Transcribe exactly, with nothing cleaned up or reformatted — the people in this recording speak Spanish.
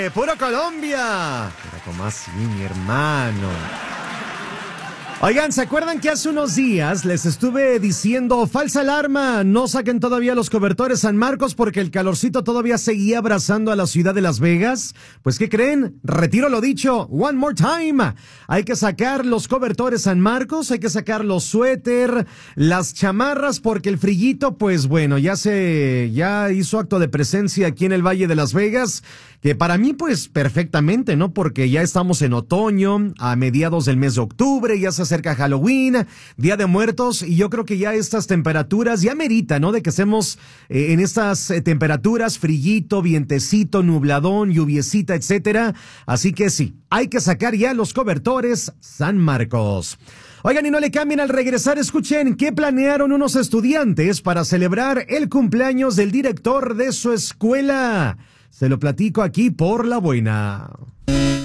Chile, puro Colombia. Pero como así, mi hermano. Oigan, ¿se acuerdan que hace unos días les estuve diciendo falsa alarma? No saquen todavía los cobertores San Marcos porque el calorcito todavía seguía abrazando a la ciudad de Las Vegas. Pues, ¿qué creen? Retiro lo dicho. One more time. Hay que sacar los cobertores San Marcos, hay que sacar los suéter, las chamarras, porque el frillito, pues bueno, ya se, ya hizo acto de presencia aquí en el Valle de Las Vegas. Que para mí, pues, perfectamente, ¿no? Porque ya estamos en otoño, a mediados del mes de octubre, ya se acerca Halloween, Día de Muertos, y yo creo que ya estas temperaturas ya merita, ¿no? De que estemos eh, en estas eh, temperaturas, frillito, vientecito, nubladón, lluviecita, etcétera. Así que sí, hay que sacar ya los cobertores San Marcos. Oigan, y no le cambien al regresar, escuchen qué planearon unos estudiantes para celebrar el cumpleaños del director de su escuela. Se lo platico aquí por La Buena.